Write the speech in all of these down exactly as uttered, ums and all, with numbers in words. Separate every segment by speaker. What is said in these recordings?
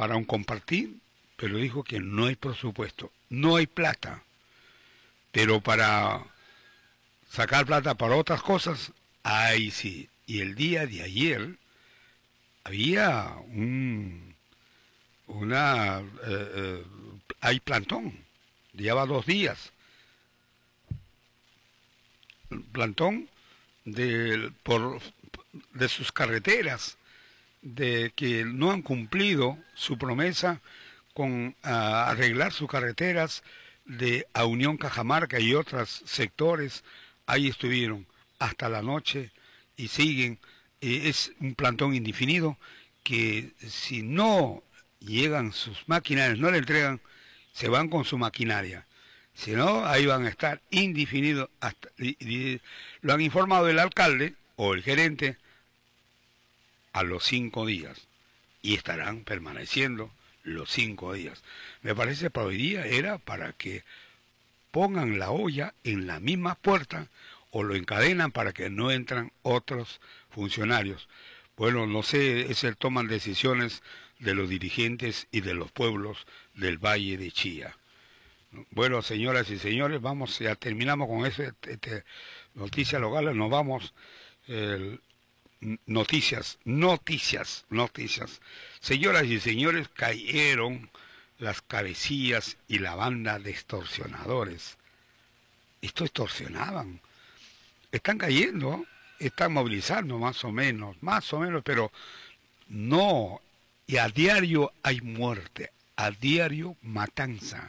Speaker 1: para un compartir, pero dijo que no hay presupuesto, no hay plata, pero para sacar plata para otras cosas, ahí sí. Y el día de ayer había un, una, eh, eh, hay plantón, lleva dos días, plantón de, por, de sus carreteras, de que no han cumplido su promesa con uh, arreglar sus carreteras de a Unión Cajamarca y otros sectores. Ahí estuvieron hasta la noche y siguen. Eh, es un plantón indefinido que si no llegan sus maquinarias, no le entregan, se van con su maquinaria. Si no, ahí van a estar indefinidos. Hasta, y, y, lo han informado el alcalde o el gerente a los cinco días. Y estarán permaneciendo los cinco días. Me parece que para hoy día era para que pongan la olla en la misma puerta o lo encadenan para que no entran otros funcionarios. Bueno, no sé, es el toman decisiones de los dirigentes y de los pueblos del Valle de Chía. Bueno, señoras y señores, vamos, ya terminamos con esa este, noticia local, nos vamos, eh, noticias, noticias, noticias. Señoras y señores, cayeron las cabecillas y la banda de extorsionadores. Esto extorsionaban. Están cayendo, están movilizando más o menos, más o menos, pero no. Y a diario hay muerte, a diario matanza.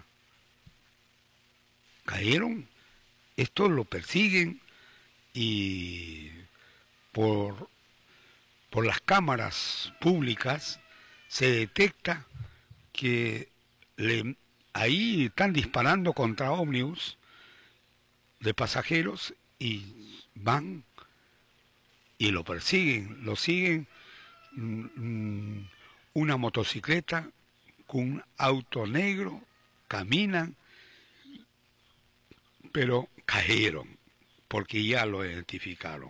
Speaker 1: Cayeron, estos lo persiguen y por, por las cámaras públicas se detecta que le, ahí están disparando contra ómnibus de pasajeros y van y lo persiguen, lo siguen mmm, una motocicleta con un auto negro, caminan, pero cayeron porque ya lo identificaron.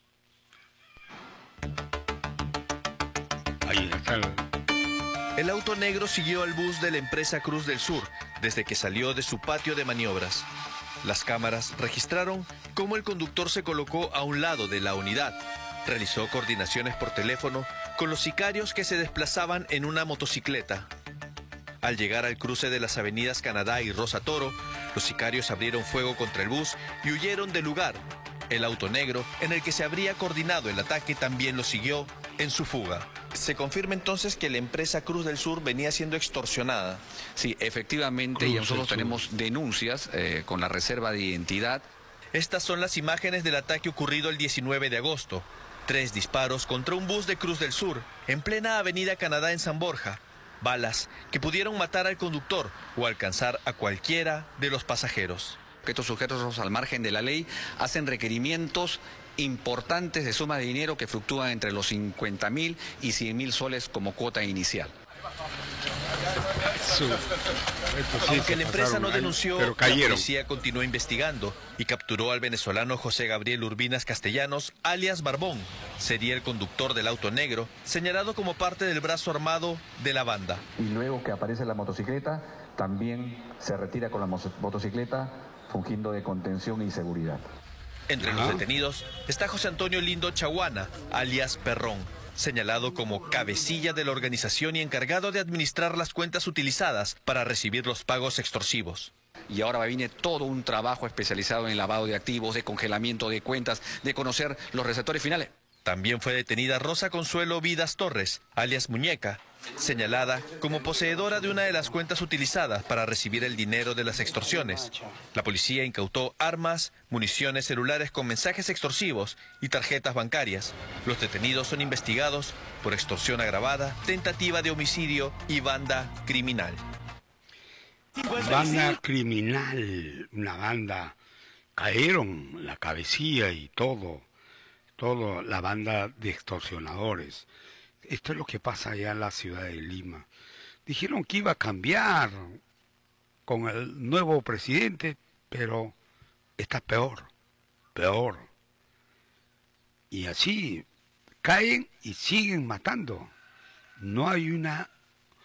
Speaker 1: Ahí está el...
Speaker 2: El auto negro siguió al bus de la empresa Cruz del Sur desde que salió de su patio de maniobras. Las cámaras registraron cómo el conductor se colocó a un lado de la unidad. Realizó coordinaciones por teléfono con los sicarios que se desplazaban en una motocicleta. Al llegar al cruce de las avenidas Canadá y Rosa Toro, los sicarios abrieron fuego contra el bus y huyeron del lugar. El auto negro, en el que se habría coordinado el ataque, también lo siguió en su fuga. Se confirma entonces que la empresa Cruz del Sur venía siendo extorsionada.
Speaker 3: Sí, efectivamente,
Speaker 1: Cruz
Speaker 3: y nosotros
Speaker 1: del
Speaker 3: tenemos
Speaker 1: Sur.
Speaker 3: denuncias eh, con la reserva de identidad.
Speaker 2: Estas son las imágenes del ataque ocurrido el diecinueve de agosto. Tres disparos contra un bus de Cruz del Sur, en plena avenida Canadá en San Borja. Balas que pudieron matar al conductor o alcanzar a cualquiera de los pasajeros.
Speaker 3: Que estos sujetos al margen de la ley hacen requerimientos importantes de sumas de dinero que fluctúan entre los cincuenta mil y cien mil soles como cuota inicial.
Speaker 1: Su,
Speaker 2: Aunque la empresa no denunció,
Speaker 1: pero
Speaker 2: la
Speaker 1: cayeron.
Speaker 2: policía continuó investigando y capturó al venezolano José Gabriel Urbinas Castellanos, alias Barbón. Sería el conductor del auto negro, señalado como parte del brazo armado de la banda.
Speaker 4: Y luego que aparece la motocicleta, también se retira con la motocicleta, fungiendo de contención y seguridad.
Speaker 2: Entre
Speaker 1: Ajá.
Speaker 2: los detenidos está José Antonio Lindo Chaguana, alias Perrón, señalado como cabecilla de la organización y encargado de administrar las cuentas utilizadas para recibir los pagos extorsivos.
Speaker 3: Y ahora viene todo un trabajo especializado en lavado de activos, de congelamiento de cuentas, de conocer los receptores finales.
Speaker 2: También fue detenida Rosa Consuelo Vidas Torres, alias Muñeca, señalada como poseedora de una de las cuentas utilizadas para recibir el dinero de las extorsiones. La policía incautó armas, municiones celulares con mensajes extorsivos y tarjetas bancarias. Los detenidos son investigados por extorsión agravada, tentativa de homicidio y banda criminal.
Speaker 1: Banda criminal, una banda, cayeron la cabecilla y todo, todo la banda de extorsionadores. Esto es lo que pasa allá en la ciudad de Lima. Dijeron que iba a cambiar con el nuevo presidente, pero está peor, peor. Y así caen y siguen matando. No hay una